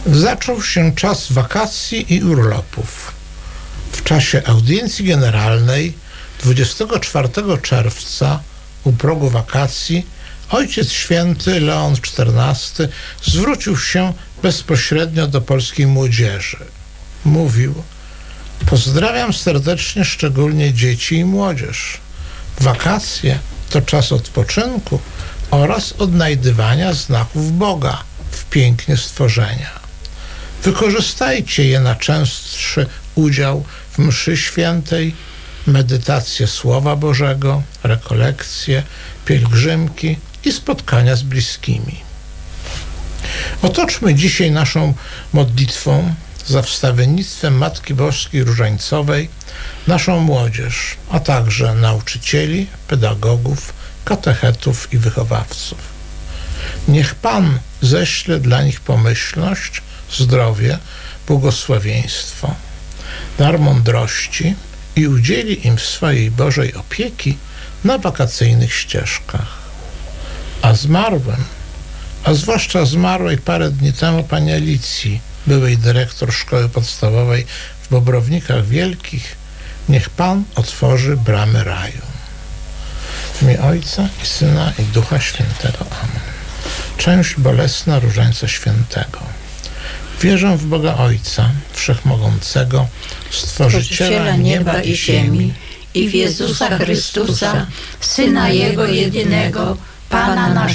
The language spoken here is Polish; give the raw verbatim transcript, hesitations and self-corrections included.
Zaczął się czas wakacji i urlopów. W czasie audiencji generalnej dwudziestego czwartego czerwca u progu wakacji Ojciec Święty Leon czternasty zwrócił się bezpośrednio do polskiej młodzieży. Mówił: pozdrawiam serdecznie szczególnie dzieci i młodzież. Wakacje to czas odpoczynku oraz odnajdywania znaków Boga w pięknie stworzenia. Wykorzystajcie je na częstszy udział w mszy świętej, medytację Słowa Bożego, rekolekcje, pielgrzymki i spotkania z bliskimi. Otoczmy dzisiaj naszą modlitwą za wstawiennictwem Matki Boskiej Różańcowej naszą młodzież, a także nauczycieli, pedagogów, katechetów i wychowawców. Niech Pan ześle dla nich pomyślność, zdrowie, błogosławieństwo, dar mądrości i udzieli im swojej Bożej opieki na wakacyjnych ścieżkach. A zmarłym, a zwłaszcza zmarłej parę dni temu pani Alicji, byłej dyrektor szkoły podstawowej w Bobrownikach Wielkich, niech Pan otworzy bramy raju. W imię Ojca i Syna i Ducha Świętego. Amen. Część bolesna Różańca Świętego. Wierzę w Boga Ojca Wszechmogącego, Stworzyciela nieba i ziemi, i w Jezusa Chrystusa, Syna Jego jedynego, Pana naszego,